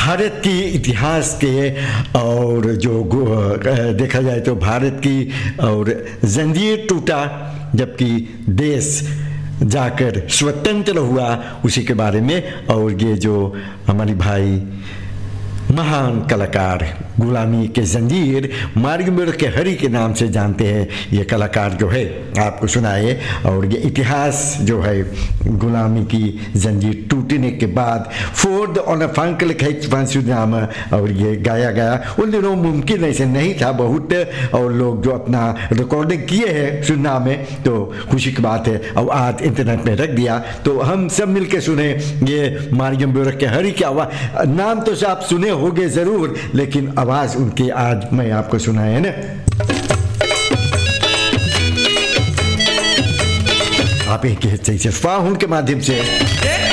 भारत की इतिहास के और जो देखा जाए तो भारत की और जंजीर टूटा जबकि देश जाकर स्वतंत्र हुआ उसी के बारे में। और ये जो हमारी भाई महान कलाकार गुलामी के जंजीर मार्गमर के हरी के नाम से जानते हैं, ये कलाकार जो है आपको सुनाए। और ये इतिहास जो है गुलामी की जंजीर टूटने के बाद फोर्ड ऑन फंकल नाम और ये गाया गया। उन दिनों मुमकिन ऐसे नहीं था बहुत, और लोग जो अपना रिकॉर्डिंग किए हैं सुनना में तो खुशी की बात है। और आज इंटरनेट में रख दिया तो हम सब मिलकर सुने ये मार्गमर के हरी की आवाज़। नाम तो आप सुने होगे ज़रूर, लेकिन आवाज़ उनकी आज मैं आपको सुनाया ना। आप एक हिस्से से फाहुन के माध्यम से